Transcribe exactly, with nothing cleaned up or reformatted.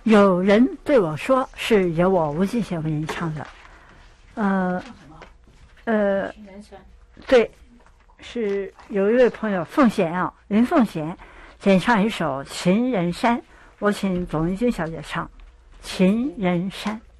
有人对我说，是由我吴敬贤为您唱的。呃呃，对，是有一位朋友凤贤啊，林凤贤，演唱一首《情人山》，我请董玉君小姐唱《情人山》。